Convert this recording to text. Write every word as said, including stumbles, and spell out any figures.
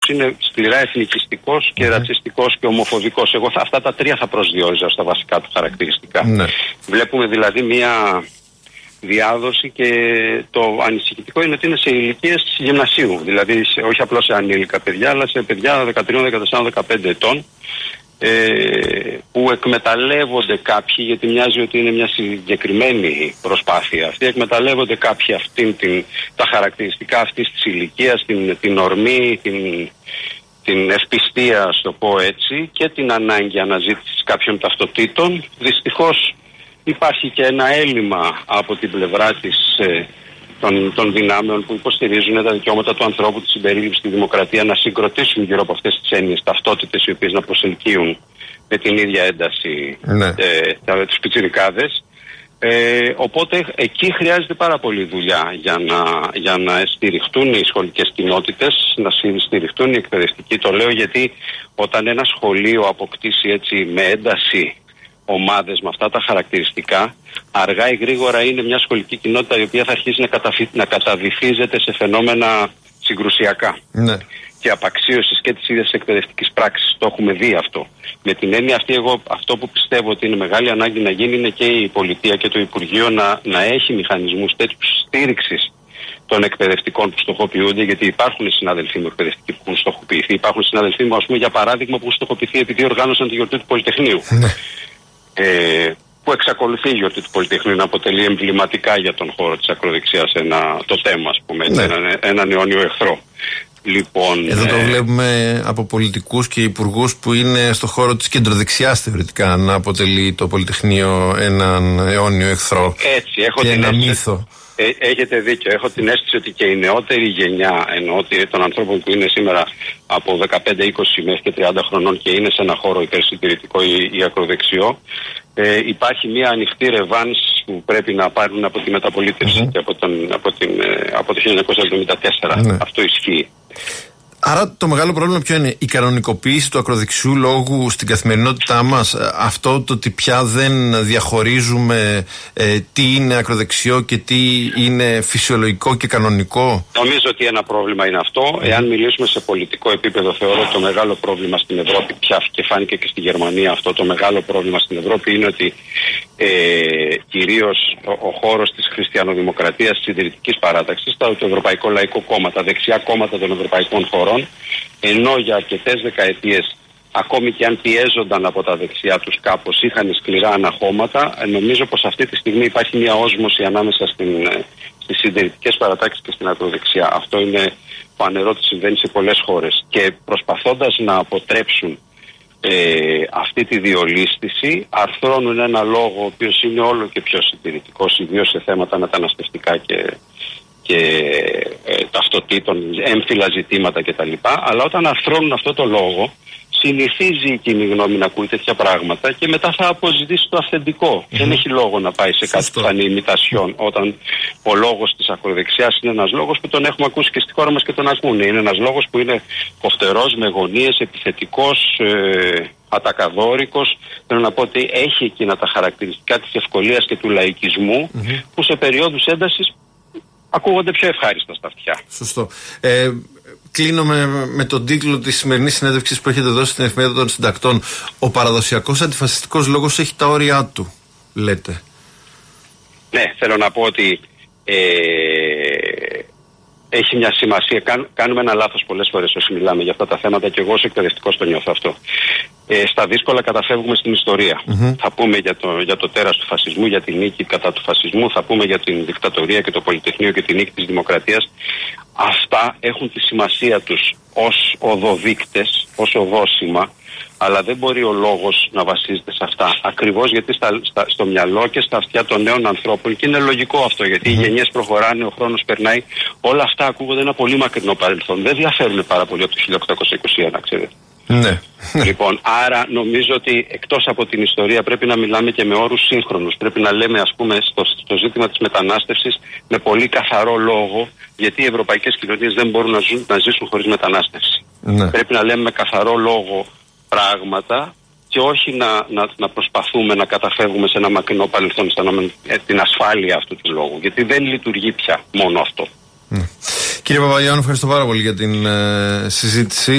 είναι σκληρά εθνικιστικός και mm. ρατσιστικός και ομοφοβικός. Εγώ θα, αυτά τα τρία θα προσδιορίζα στα βασικά του χαρακτηριστικά. Mm. Βλέπουμε δηλαδή μια διάδοση και το ανησυχητικό είναι ότι είναι σε ηλικίες γυμνασίου. Δηλαδή σε, όχι απλώς σε ανήλικα παιδιά, αλλά σε παιδιά δεκατρία, δεκατέσσερα, δεκαπέντε ετών. Ε, που εκμεταλλεύονται κάποιοι, γιατί μοιάζει ότι είναι μια συγκεκριμένη προσπάθεια αυτή, εκμεταλλεύονται κάποιοι αυτήν την, τα χαρακτηριστικά αυτής της ηλικίας, την, την ορμή, την, την ευπιστία, ας το πω έτσι, και την ανάγκη αναζήτησης κάποιων ταυτοτήτων. Δυστυχώς υπάρχει και ένα έλλειμμα από την πλευρά της ε, Των, των δυνάμεων που υποστηρίζουν τα δικαιώματα του ανθρώπου, τη συμπερίληψη στη δημοκρατία, να συγκροτήσουν γύρω από αυτές τις έννοιες ταυτότητες, οι οποίες να προσελκύουν με την ίδια ένταση ναι. ε, τους πιτσιρικάδες. Ε, οπότε εκεί χρειάζεται πάρα πολύ δουλειά για να, για να στηριχτούν οι σχολικές κοινότητες, να στηριχτούν οι εκπαιδευτικοί. Το λέω γιατί όταν ένα σχολείο αποκτήσει έτσι με ένταση ομάδες με αυτά τα χαρακτηριστικά, αργά ή γρήγορα είναι μια σχολική κοινότητα η οποία θα αρχίσει να, καταφυ... να καταβυθίζεται σε φαινόμενα συγκρουσιακά ναι. και απαξίωσης και της ίδιας εκπαιδευτικής πράξης. Το έχουμε δει αυτό. Με την έννοια αυτή, εγώ αυτό που πιστεύω ότι είναι μεγάλη ανάγκη να γίνει είναι και η πολιτεία και το Υπουργείο να, να έχει μηχανισμούς τέτοιους στήριξης των εκπαιδευτικών που στοχοποιούνται, γιατί υπάρχουν συναδελφοί μου εκπαιδευτικοί που έχουν στοχοποιηθεί. Υπάρχουν συναδελφοί μου, ας πούμε, για παράδειγμα, που έχουν στοχοποιηθεί επειδή οργάνωσαν τη γιορτή του Πολυτεχνείου. Ναι. Ε, που εξακολουθεί η γιορτή του Πολυτεχνείου να αποτελεί εμβληματικά για τον χώρο της ακροδεξιάς ένα, το θέμα, ας πούμε, ναι. έναν, έναν αιώνιο αιχθρό. Λοιπόν, εδώ το ε... βλέπουμε από πολιτικούς και υπουργούς που είναι στο χώρο της κεντροδεξιάς θεωρητικά να αποτελεί το Πολυτεχνείο έναν αιώνιο εχθρό. Έτσι, έχω και την ένα αίσθηση, μύθο. Ε, έχετε δίκιο. Έχω την αίσθηση ότι και η νεότερη γενιά, ενώ ότι των ανθρώπων που είναι σήμερα από δεκαπέντε είκοσι μέχρι και τριάντα χρονών και είναι σε ένα χώρο υπερσυντηρητικό ή, ή ακροδεξιό, ε, υπάρχει μια ανοιχτή ρεβάνς που πρέπει να πάρουν από τη μεταπολίτευση mm-hmm. και από, τον, από, την, από το χίλια εννιακόσια εβδομήντα τέσσερα. Mm-hmm. Αυτό ισχύει. Άρα το μεγάλο πρόβλημα ποιο είναι? Η κανονικοποίηση του ακροδεξιού λόγου στην καθημερινότητά μας, αυτό το ότι πια δεν διαχωρίζουμε ε, τι είναι ακροδεξιό και τι είναι φυσιολογικό και κανονικό. Νομίζω ότι ένα πρόβλημα είναι αυτό. Mm. Εάν μιλήσουμε σε πολιτικό επίπεδο, θεωρώ ότι το μεγάλο πρόβλημα στην Ευρώπη, πια και φάνηκε και στη Γερμανία αυτό, το μεγάλο πρόβλημα στην Ευρώπη είναι ότι ε, κυρίως ο, ο χώρος της χριστιανοδημοκρατίας, της συντηρητικής παράταξης, το Ευρωπαϊκό Λαϊκό Κόμμα, τα δεξιά κόμματα των ευρωπαϊκών χωρών, ενώ για αρκετές δεκαετίες, ακόμη και αν πιέζονταν από τα δεξιά τους κάπως, είχαν σκληρά αναχώματα, νομίζω πως αυτή τη στιγμή υπάρχει μια όσμωση ανάμεσα στην, στις συντηρητικές παρατάξεις και στην ακροδεξιά. Αυτό είναι φανερό ότι συμβαίνει σε πολλές χώρες. Και προσπαθώντας να αποτρέψουν ε, αυτή τη διολίσθηση, αρθρώνουν ένα λόγο ο οποίος είναι όλο και πιο συντηρητικός, ιδίως σε θέματα μεταναστευτικά και και ε, ταυτοτήτων, έμφυλα ζητήματα κτλ. Αλλά όταν αρθρώνουν αυτό το λόγο, συνηθίζει η κοινή γνώμη να ακούει τέτοια πράγματα και μετά θα αποζητήσει το αυθεντικό. Mm-hmm. Δεν έχει λόγο να πάει σε κάτι που θα είναι ημιτασιόν, όταν ο λόγος της ακροδεξιάς είναι ένας λόγος που τον έχουμε ακούσει και στη χώρα μας και τον ακούνε. Είναι ένας λόγος που είναι κοφτερός, με γωνίες, επιθετικός, ε, ατακαδόρικος. Θέλω να πω ότι έχει εκείνα τα χαρακτηριστικά της ευκολίας και του λαϊκισμού, mm-hmm. που σε περιόδους έντασης ακούγονται πιο ευχάριστα στα αυτιά. Σωστό. Ε, κλείνω με, με τον τίτλο της σημερινής συνέντευξης που έχετε δώσει στην Εφημερίδα των Συντακτών. Ο παραδοσιακός αντιφασιστικός λόγος έχει τα όρια του, λέτε. Ναι, θέλω να πω ότι ε, έχει μια σημασία. Κάν, κάνουμε ένα λάθος πολλές φορές όσοι μιλάμε για αυτά τα θέματα και εγώ ως εκπαιδευτικός το νιώθω αυτό. Ε, στα δύσκολα καταφεύγουμε στην ιστορία. Mm-hmm. Θα πούμε για το, για το τέρας του φασισμού, για τη νίκη κατά του φασισμού, θα πούμε για την δικτατορία και το Πολυτεχνείο και τη νίκη της δημοκρατίας. Αυτά έχουν τη σημασία τους ως οδοδείκτες, ως οδόσημα, αλλά δεν μπορεί ο λόγος να βασίζεται σε αυτά. Ακριβώς γιατί στα, στα, στο μυαλό και στα αυτιά των νέων ανθρώπων, και είναι λογικό αυτό, γιατί mm-hmm. οι γενιές προχωράνε, ο χρόνος περνάει, όλα αυτά ακούγονται ένα πολύ μακρινό παρελθόν. Δεν διαφέρουν πάρα πολύ από το χίλια οκτακόσια είκοσι ένα, ξέρετε. Ναι. Λοιπόν, άρα νομίζω ότι εκτός από την ιστορία πρέπει να μιλάμε και με όρους σύγχρονους. Πρέπει να λέμε, ας πούμε, στο, στο ζήτημα της μετανάστευσης με πολύ καθαρό λόγο, γιατί οι ευρωπαϊκές κοινωνίες δεν μπορούν να, ζουν, να ζήσουν χωρίς μετανάστευση. Ναι. Πρέπει να λέμε με καθαρό λόγο πράγματα και όχι να, να, να προσπαθούμε να καταφεύγουμε σε ένα μακρινό παρελθόν, αισθανόμενο την ασφάλεια αυτού του λόγου. Γιατί δεν λειτουργεί πια μόνο αυτό. Mm. Κύριε Παπαγιάννου, ευχαριστώ πάρα πολύ για την ε, συζήτηση.